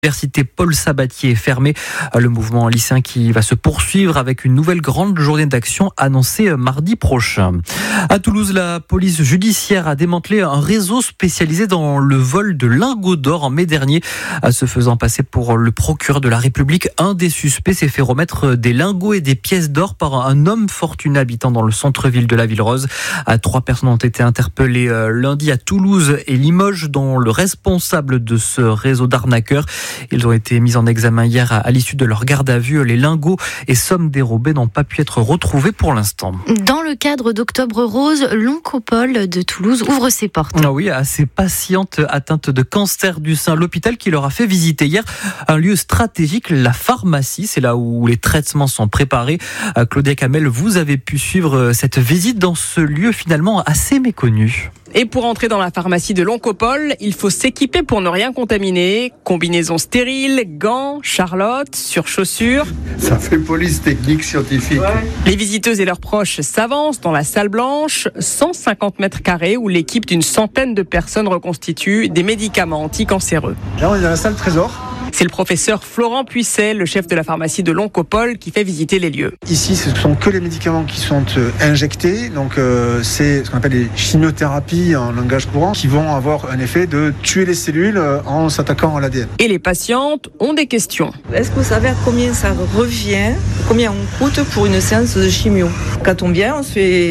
L'université Paul Sabatier est fermée. Le mouvement lycéen qui va se poursuivre avec une nouvelle grande journée d'action annoncée mardi prochain. À Toulouse, la police judiciaire a démantelé un réseau spécialisé dans le vol de lingots d'or en mai dernier. Se faisant passer pour le procureur de la République, un des suspects s'est fait remettre des lingots et des pièces d'or par un homme fortuné habitant dans le centre-ville de la Ville-Rose. 3 personnes ont été interpellées lundi à Toulouse et Limoges, dont le responsable de ce réseau d'arnaqueurs. Ils ont été mis en examen hier à l'issue de leur garde à vue. Les lingots et sommes dérobées n'ont pas pu être retrouvés pour l'instant. Dans le cadre d'Octobre Rose, l'Oncopole de Toulouse ouvre ses portes. Ah oui, à ces patientes atteintes de cancer du sein, l'hôpital qui leur a fait visiter hier un lieu stratégique, la pharmacie. C'est là où les traitements sont préparés. Claudia Camel, vous avez pu suivre cette visite dans ce lieu finalement assez méconnu. Et pour entrer dans la pharmacie de l'Oncopole, il faut s'équiper pour ne rien contaminer. Combinaison stérile, gants, charlotte, surchaussures. Ça fait police technique scientifique. Ouais. Les visiteuses et leurs proches s'avancent dans la salle blanche, 150 mètres carrés, où l'équipe d'une centaine de personnes reconstitue des médicaments anticancéreux. Là, on est dans la salle trésor. C'est le professeur Florent Puisset, le chef de la pharmacie de l'Oncopole, qui fait visiter les lieux. Ici, ce ne sont que les médicaments qui sont injectés. Donc, c'est ce qu'on appelle les chimiothérapies en langage courant, qui vont avoir un effet de tuer les cellules en s'attaquant à l'ADN. Et les patientes ont des questions. Est-ce que vous savez à combien ça revient, combien on coûte pour une séance de chimio? Quand on vient,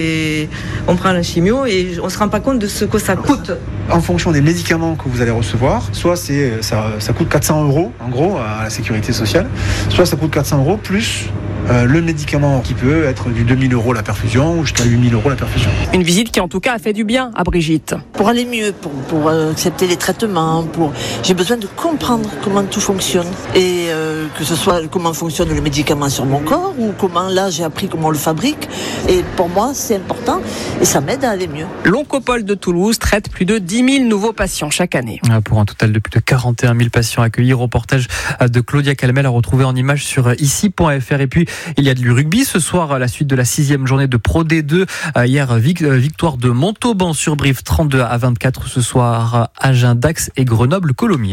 on prend la chimio et on ne se rend pas compte de ce que ça coûte. En fonction des médicaments que vous allez recevoir, soit ça coûte 400 € en gros à la sécurité sociale, soit ça coûte 400 € plus le médicament qui peut être du 2000 € la perfusion ou jusqu'à 8000 € la perfusion. Une visite qui en tout cas a fait du bien à Brigitte. Pour aller mieux, pour accepter les traitements, j'ai besoin de comprendre comment tout fonctionne et que ce soit comment fonctionne le médicament sur mon corps ou comment là j'ai appris comment on le fabrique, et pour moi c'est important et ça m'aide à aller mieux. L'Oncopole de Toulouse traite plus de 10 000 nouveaux patients chaque année. Pour un total de plus de 41 000 patients accueillis. Reportage de Claudia Calmel à retrouver en images sur ici.fr. Et puis il y a du rugby ce soir à la suite de la 6e journée de Pro D2. Hier, victoire de Montauban sur Brive 32-24. Ce soir, Agen, Dax et Grenoble-Colomiers.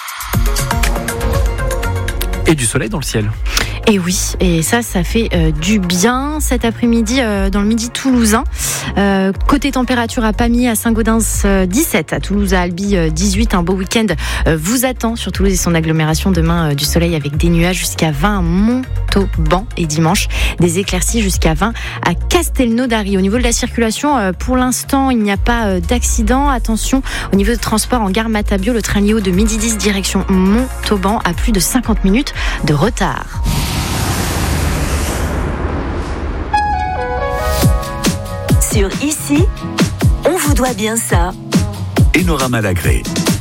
Et du soleil dans le ciel. Et oui, et ça fait du bien cet après-midi dans le midi toulousain. Côté température à Pamiers, à Saint-Gaudens 17, à Toulouse, à Albi 18. Un beau week-end vous attend sur Toulouse et son agglomération. Demain, du soleil avec des nuages jusqu'à 20 à Montauban et dimanche, des éclaircies jusqu'à 20 à Castelnaudary. Au niveau de la circulation, pour l'instant, il n'y a pas d'accident. Attention, au niveau de transport en gare Matabio, le train Léo de midi 10 direction Montauban a plus de 50 minutes de retard. Sur Ici, on vous doit bien ça. Enora Malagré.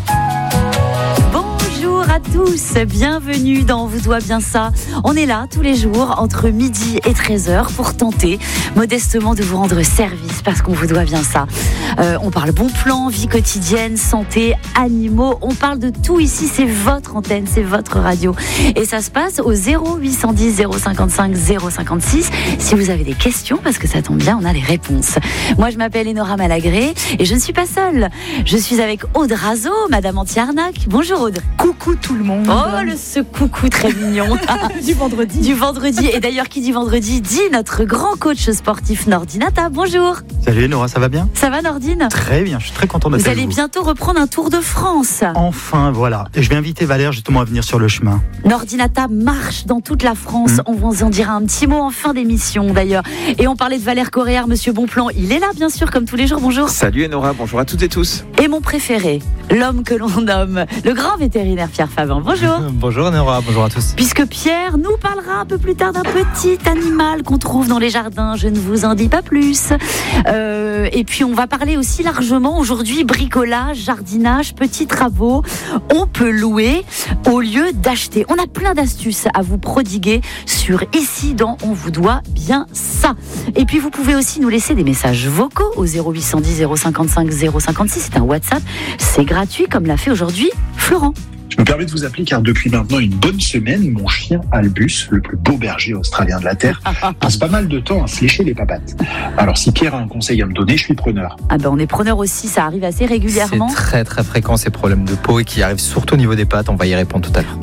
Bonjour à tous, bienvenue dans On vous doit bien ça. On est là tous les jours entre midi et 13h pour tenter modestement de vous rendre service parce qu'on vous doit bien ça. On parle bon plan, vie quotidienne, santé, animaux, on parle de tout ici, c'est votre antenne, c'est votre radio. Et ça se passe au 0810 055 056 si vous avez des questions, parce que ça tombe bien, on a les réponses. Moi je m'appelle Enora Malagré et je ne suis pas seule. Je suis avec Aude Razo, Madame Anti-Arnaque. Bonjour Aude. Coucou tout le monde. Oh, ce coucou très mignon. Du vendredi. Et d'ailleurs, qui dit vendredi, dit notre grand coach sportif Nordinata. Bonjour. Salut Nora, ça va bien? Ça va Nordine? Très bien, je suis très content d'être avec vous. Vous allez bientôt reprendre un Tour de France. Enfin, voilà. Et je vais inviter Valère justement à venir sur le chemin. Nordinata marche dans toute la France. On vous en dira un petit mot en fin d'émission d'ailleurs. Et on parlait de Valère Coréard, Monsieur Bonplan. Il est là bien sûr, comme tous les jours. Bonjour. Salut Enora, bonjour à toutes et tous. Et mon préféré, l'homme que l'on nomme le grand vétérinaire Pierre Favin. Bonjour. Bonjour Nora, bonjour à tous. Puisque Pierre nous parlera un peu plus tard d'un petit animal qu'on trouve dans les jardins, je ne vous en dis pas plus. Et puis on va parler aussi largement aujourd'hui bricolage, jardinage, petits travaux. On peut louer au lieu d'acheter. On a plein d'astuces à vous prodiguer sur Ici dans On vous doit bien ça. Et puis vous pouvez aussi nous laisser des messages vocaux au 0810 055 056. C'est un WhatsApp, c'est gratuit comme l'a fait aujourd'hui Florent. Je me permets de vous appeler car depuis maintenant une bonne semaine, mon chien Albus, le plus beau berger australien de la Terre, passe pas mal de temps à se lécher les papates. Alors si Pierre a un conseil à me donner, je suis preneur. Ah ben on est preneur aussi, ça arrive assez régulièrement. C'est très très fréquent ces problèmes de peau et qui arrivent surtout au niveau des pattes, on va y répondre tout à l'heure.